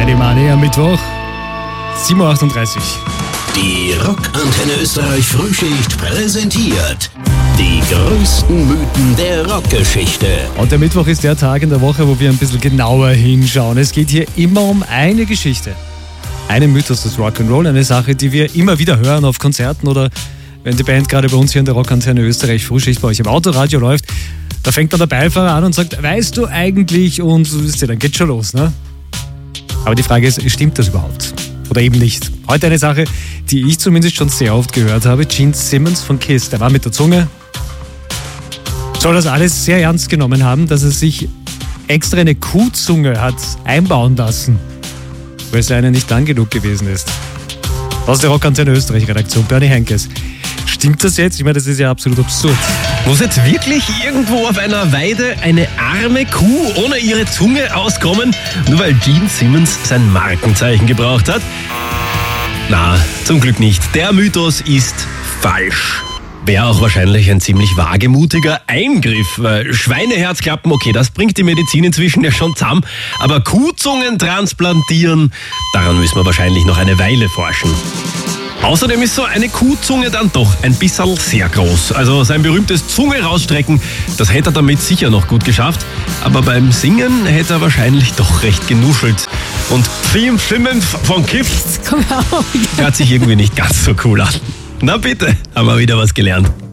Friday Money am Mittwoch, 7.38 Uhr. Die Rockantenne Österreich Frühschicht präsentiert die größten Mythen der Rockgeschichte. Und der Mittwoch ist der Tag in der Woche, wo wir ein bisschen genauer hinschauen. Es geht hier immer um eine Geschichte. Einen Mythos des Rock'n'Roll, eine Sache, die wir immer wieder hören auf Konzerten oder wenn die Band gerade bei uns hier in der Rockantenne Österreich Frühschicht bei euch im Autoradio läuft. Da fängt dann der Beifahrer an und sagt, weißt du eigentlich? Und so wisst ihr, dann geht's schon los, ne? Aber die Frage ist, stimmt das überhaupt? Oder eben nicht? Heute eine Sache, die ich zumindest schon sehr oft gehört habe. Gene Simmons von Kiss, der war mit der Zunge, soll das alles sehr ernst genommen haben, dass er sich extra eine Kuhzunge hat einbauen lassen, weil es eine nicht lang genug gewesen ist. Aus der Rockantenne Österreich Redaktion, Bernie Henkes. Stimmt das jetzt? Ich meine, das ist ja absolut absurd. Muss jetzt wirklich irgendwo auf einer Weide eine arme Kuh ohne ihre Zunge auskommen, nur weil Gene Simmons sein Markenzeichen gebraucht hat? Na, zum Glück nicht. Der Mythos ist falsch. Wäre auch wahrscheinlich ein ziemlich wagemutiger Eingriff. Schweineherzklappen, okay, das bringt die Medizin inzwischen ja schon zusammen. Aber Kuhzungen transplantieren, daran müssen wir wahrscheinlich noch eine Weile forschen. Außerdem ist so eine Kuhzunge dann doch ein bisschen sehr groß. Also sein berühmtes Zunge rausstrecken, das hätte er damit sicher noch gut geschafft. Aber beim Singen hätte er wahrscheinlich doch recht genuschelt. Und Theme Simmons von Kiss hört sich irgendwie nicht ganz so cool an. Na bitte, haben wir wieder was gelernt.